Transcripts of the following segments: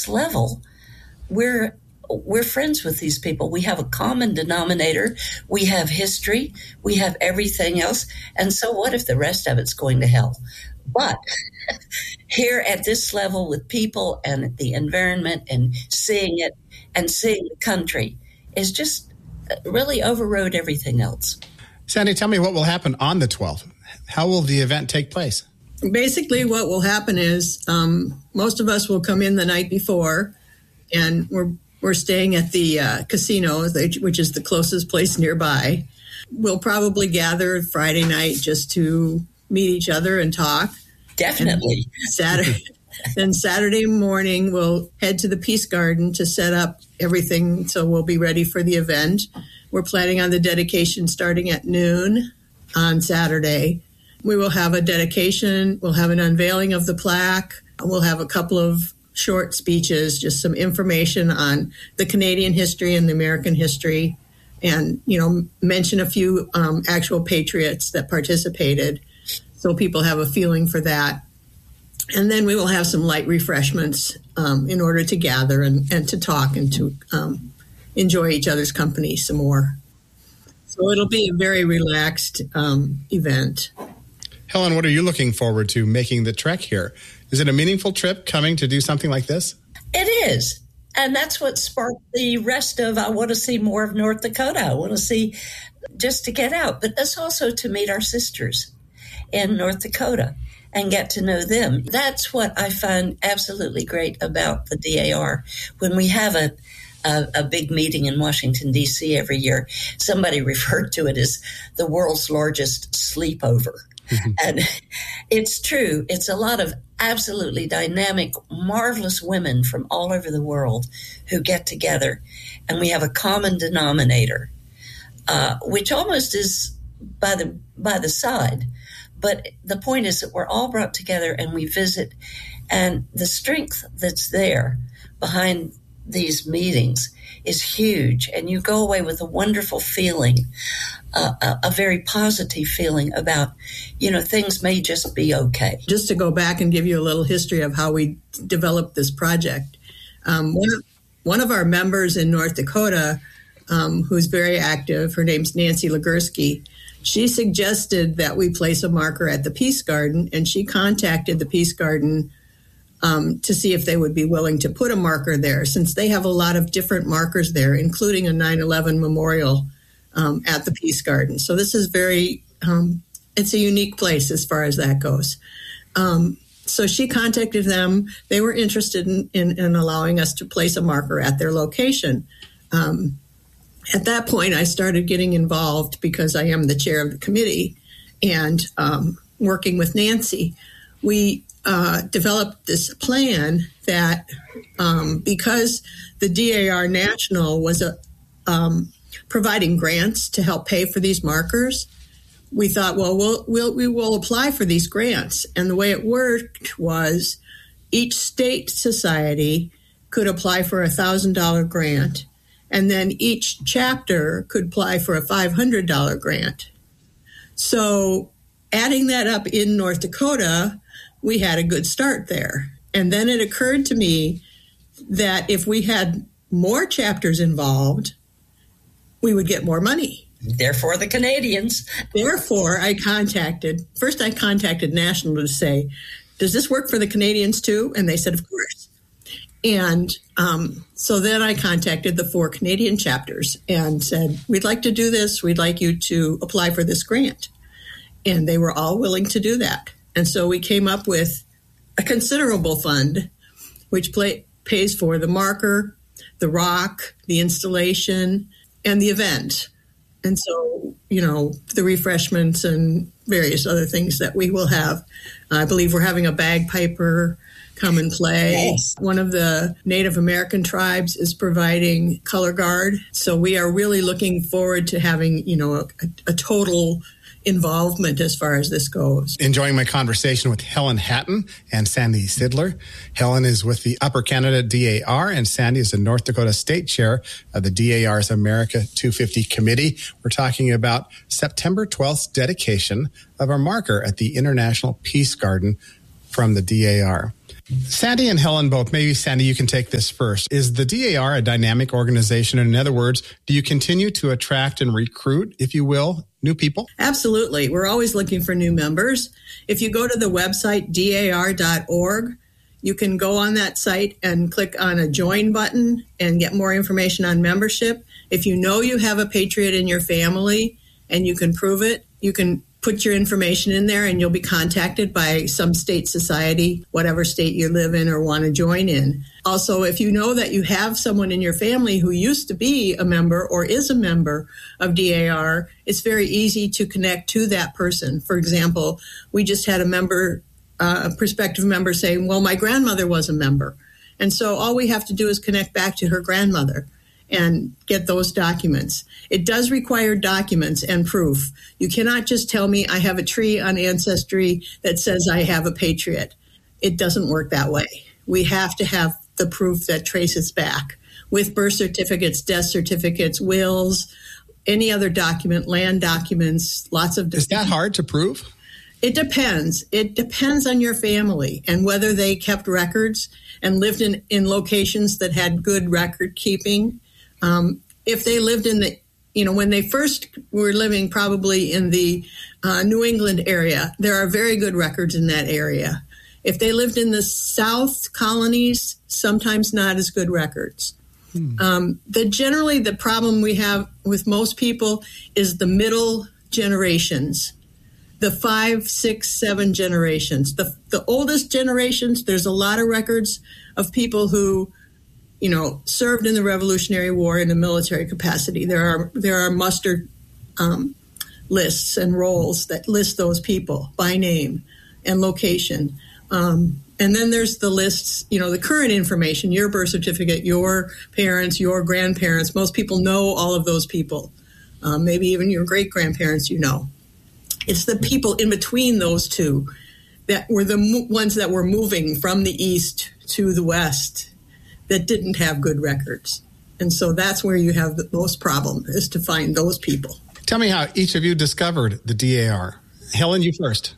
this level, we're friends with these people. We have a common denominator. We have history. We have everything else. And so what if the rest of it's going to hell? But here at this level with people and the environment and seeing it and seeing the country is just really overrode everything else. Sandy, tell me what will happen on the 12th. How will the event take place? Basically, what will happen is most of us will come in the night before, and we're staying at the casino, which is the closest place nearby. We'll probably gather Friday night just to meet each other and talk. Definitely. Then Saturday morning, we'll head to the Peace Garden to set up everything so we'll be ready for the event. We're planning on the dedication starting at noon on Saturday. We will have a dedication. We'll have an unveiling of the plaque. We'll have a couple of short speeches, just some information on the Canadian history and the American history, and, mention a few actual patriots that participated so people have a feeling for that. And then we will have some light refreshments in order to gather and to talk and to enjoy each other's company some more. So it'll be a very relaxed event. Helen, what are you looking forward to making the trek here? Is it a meaningful trip coming to do something like this? It is. And that's what sparked the rest of, I want to see more of North Dakota. I want to see just to get out. But it's also to meet our sisters in North Dakota and get to know them. That's what I find absolutely great about the DAR. When we have a big meeting in Washington, D.C. every year, somebody referred to it as the world's largest sleepover. Mm-hmm. And it's true. It's a lot of absolutely dynamic, marvelous women from all over the world who get together, and we have a common denominator, which almost is by the side. But the point is that we're all brought together and we visit, and the strength that's there behind these meetings is huge, and you go away with a wonderful feeling, a very positive feeling about, things may just be okay. Just to go back and give you a little history of how we developed this project. One of our members in North Dakota, who's very active, her name's Nancy Legursky, she suggested that we place a marker at the Peace Garden, and she contacted the Peace Garden to see if they would be willing to put a marker there, since they have a lot of different markers there, including a 9/11 memorial at the Peace Garden. So this is it's a unique place as far as that goes. So she contacted them. They were interested in allowing us to place a marker at their location. At that point, I started getting involved because I am the chair of the committee, and working with Nancy, we developed this plan that because the DAR National was providing grants to help pay for these markers, we thought, we will apply for these grants. And the way it worked was each state society could apply for a $1,000 grant, and then each chapter could apply for a $500 grant. So adding that up in North Dakota, we had a good start there. And then it occurred to me that if we had more chapters involved, we would get more money. Therefore, the Canadians. Therefore, I contacted National to say, does this work for the Canadians too? And they said, of course. And so then I contacted the 4 Canadian chapters and said, we'd like to do this. We'd like you to apply for this grant. And they were all willing to do that. And so we came up with a considerable fund, which pays for the marker, the rock, the installation, and the event. And so, the refreshments and various other things that we will have. I believe we're having a bagpiper come and play. Yes. One of the Native American tribes is providing color guard. So we are really looking forward to having, a total involvement as far as this goes. Enjoying my conversation with Helen Hatton and Sandy Sidler. Helen is with the Upper Canada DAR, and Sandy is the North Dakota State Chair of the DAR's America 250 Committee. We're talking about September 12th dedication of our marker at the International Peace Garden from the DAR. Sandy and Helen both, maybe Sandy, you can take this first. Is the DAR a dynamic organization? In other words, do you continue to attract and recruit, if you will, new people? Absolutely. We're always looking for new members. If you go to the website dar.org, you can go on that site and click on a join button and get more information on membership. If you know you have a patriot in your family and you can prove it, you can put your information in there and you'll be contacted by some state society, whatever state you live in or want to join in. Also, if you know that you have someone in your family who used to be a member or is a member of DAR, it's very easy to connect to that person. For example, we just had a prospective member saying, well, my grandmother was a member. And so all we have to do is connect back to her grandmother and get those documents. It does require documents and proof. You cannot just tell me I have a tree on Ancestry that says I have a patriot. It doesn't work that way. We have to have the proof that traces back with birth certificates, death certificates, wills, any other document, land documents, lots of... Is that hard to prove? It depends. It depends on your family and whether they kept records and lived in locations that had good record keeping. If they lived in when they first were living probably in the New England area, there are very good records in that area. If they lived in the South colonies, sometimes not as good records. Generally, the problem we have with most people is the middle generations, the 5, 6, 7 generations. The oldest generations, there's a lot of records of people who served in the Revolutionary War in a military capacity. There are muster lists and rolls that list those people by name and location. And then there's the lists, the current information, your birth certificate, your parents, your grandparents. Most people know all of those people. Maybe even your great-grandparents, It's the people in between those two that were the ones that were moving from the east to the west that didn't have good records. And so that's where you have the most problem, is to find those people. Tell me how each of you discovered the DAR. Helen, you first.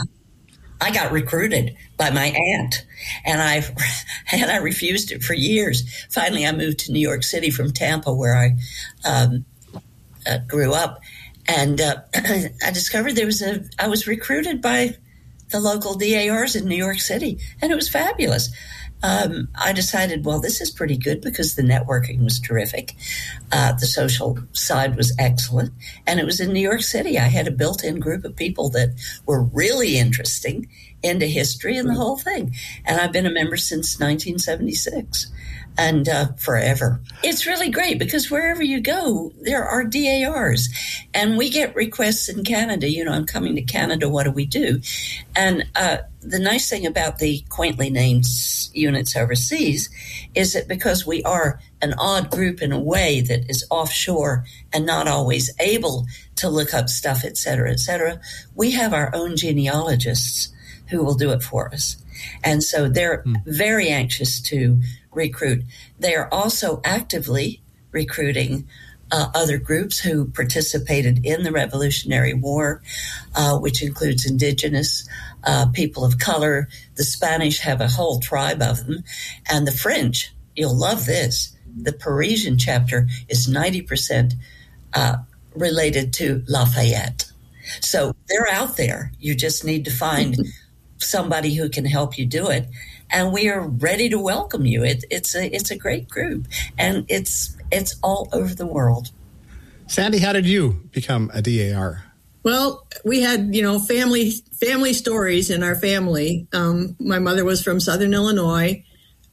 I got recruited by my aunt, and I refused it for years. Finally, I moved to New York City from Tampa, where I grew up, and I discovered I was recruited by the local DARs in New York City, and it was fabulous. I decided, well, this is pretty good because the networking was terrific. The social side was excellent. And it was in New York City. I had a built-in group of people that were really interesting into history and the whole thing. And I've been a member since 1976 and forever. It's really great because wherever you go, there are DARs. And we get requests in Canada, I'm coming to Canada, what do we do? And the nice thing about the quaintly named units overseas is that because we are an odd group in a way that is offshore and not always able to look up stuff, et cetera, we have our own genealogists who will do it for us. And so they're very anxious to recruit. They are also actively recruiting other groups who participated in the Revolutionary War, which includes indigenous people of color. The Spanish have a whole tribe of them. And the French, you'll love this, the Parisian chapter is 90% related to Lafayette. So they're out there. You just need to find somebody who can help you do it. And we are ready to welcome you. It's a great group, and it's all over the world. Sandy, how did you become a DAR? Well, we had, family stories in our family. My mother was from Southern Illinois,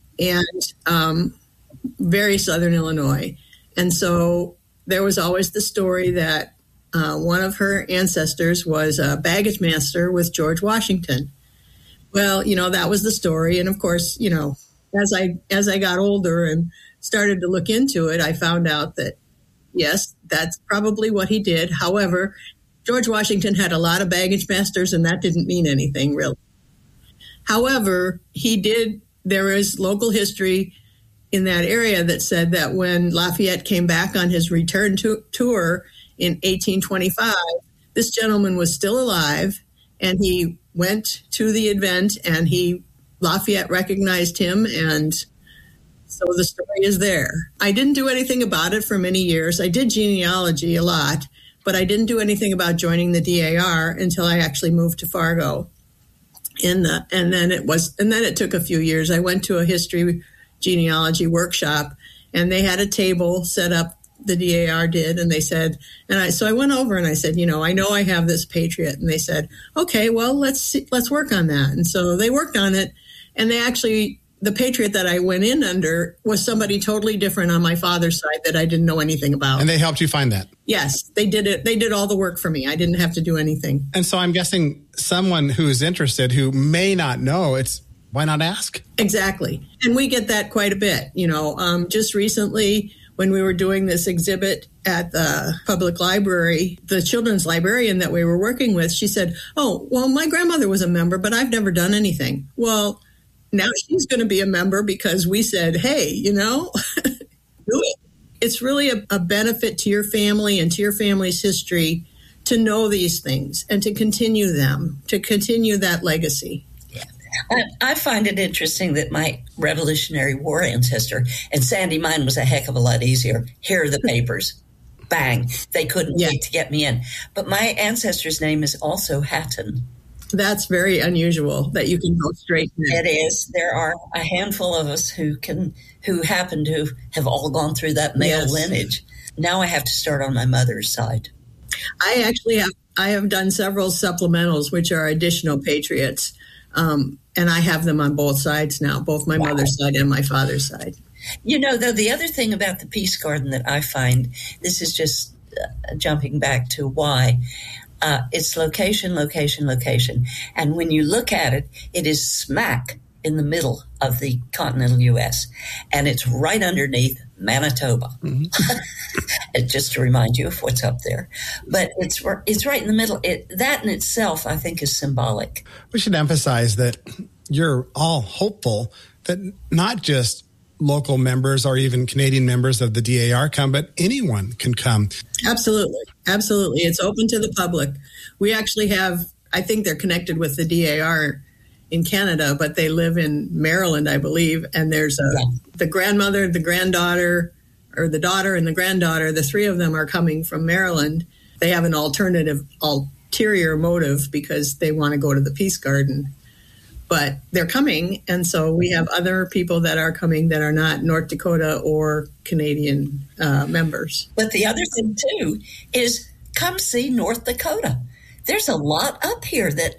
and very Southern Illinois. And so there was always the story that one of her ancestors was a baggage master with George Washington. Well, that was the story. And of course, as I got older and started to look into it, I found out that, yes, that's probably what he did. However, George Washington had a lot of baggage masters, and that didn't mean anything, really. However, there is local history in that area that said that when Lafayette came back on his return tour in 1825, this gentleman was still alive, and he went to the event, and he Lafayette recognized him, and so the story is there. I didn't do anything about it for many years. I did genealogy a lot, but I didn't do anything about joining the DAR until I actually moved to Fargo. And then it took a few years. I went to a history genealogy workshop, and they had a table set up. The DAR did, and they said, so I went over and I said, I know I have this Patriot, and they said, okay, well, let's work on that. And so they worked on it, and the Patriot that I went in under was somebody totally different on my father's side that I didn't know anything about. And they helped you find that? Yes, they did it. They did all the work for me. I didn't have to do anything. And so I'm guessing someone who's interested who may not know, why not ask? Exactly. And we get that quite a bit. Just recently, when we were doing this exhibit at the public library, the children's librarian that we were working with, she said, oh, well, my grandmother was a member, but I've never done anything. Well, now she's going to be a member because we said, hey, do it. It's really a benefit to your family and to your family's history to know these things and to continue them, to continue that legacy. I find it interesting that my Revolutionary War ancestor, and Sandy, mine was a heck of a lot easier. Here are the papers. Bang. They couldn't wait to get me in. But my ancestor's name is also Hatton. That's very unusual that you can go straight there. It is. There are a handful of us who happen to have all gone through that male lineage. Now I have to start on my mother's side. I have done several supplementals, which are additional Patriots. And I have them on both sides now, both my mother's side and my father's side. Though, the other thing about the Peace Garden that I find, this is just jumping back to why, it's location, location, location. And when you look at it, it is smack in the middle of the continental U.S., and it's right underneath Manitoba. Mm-hmm. Just to remind you of what's up there. But it's right in the middle. That in itself, I think, is symbolic. We should emphasize that you're all hopeful that not just local members or even Canadian members of the DAR come, but anyone can come. Absolutely. Absolutely. It's open to the public. We actually have, I think they're connected with the DAR in Canada, but they live in Maryland, I believe. And there's the grandmother, the granddaughter, or the daughter and the granddaughter. The three of them are coming from Maryland. They have an ulterior motive because they want to go to the Peace Garden. But they're coming, and so we have other people that are coming that are not North Dakota or Canadian members. But the other thing, too, is come see North Dakota. There's a lot up here that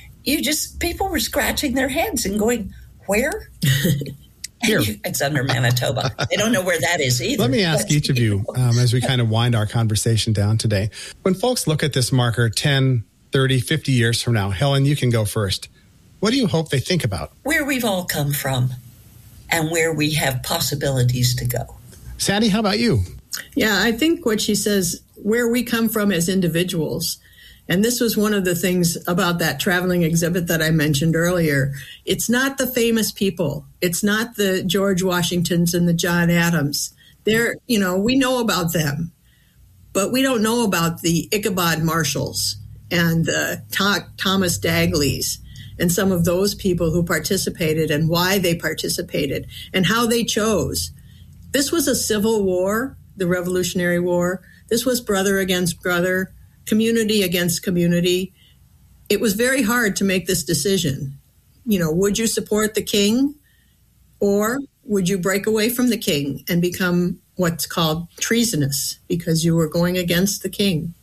people were scratching their heads and going, where? Here. It's under Manitoba. They don't know where that is either. Let me ask each of you, as we kind of wind our conversation down today, when folks look at this marker 10, 30, 50 years from now, Helen, you can go first. What do you hope they think about? Where we've all come from and where we have possibilities to go. Sandy, how about you? Yeah, I think what she says, where we come from as individuals. And this was one of the things about that traveling exhibit that I mentioned earlier. It's not the famous people. It's not the George Washingtons and the John Adams. We know about them, but we don't know about the Ichabod Marshalls and the Thomas Dagleys and some of those people who participated and why they participated and how they chose. This was a civil war, the Revolutionary War. This was brother against brother, community against community. It was very hard to make this decision. Would you support the king or would you break away from the king and become what's called treasonous because you were going against the king?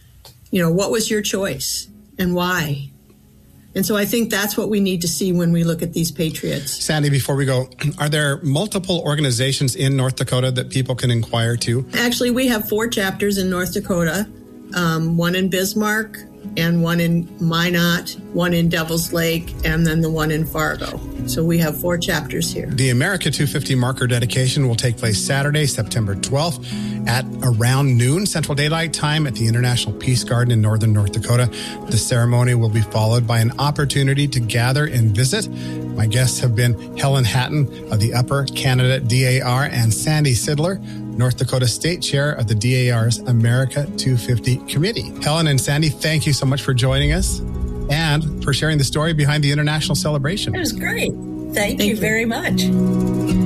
What was your choice and why? And so I think that's what we need to see when we look at these patriots. Sandy, before we go, are there multiple organizations in North Dakota that people can inquire to? Actually, we have 4 chapters in North Dakota, one in Bismarck and one in Minot, one in Devil's Lake, and then the one in Fargo. So we have 4 chapters here. The America 250 marker dedication will take place Saturday, September 12th at around noon Central Daylight Time at the International Peace Garden in northern North Dakota. The ceremony will be followed by an opportunity to gather and visit. My guests have been Helen Hatton of the Upper Canada DAR and Sandy Sidler, North Dakota State Chair of the DAR's America 250 Committee. Helen and Sandy, thank you so much for joining us and for sharing the story behind the international celebration. It was great. Thank you very much.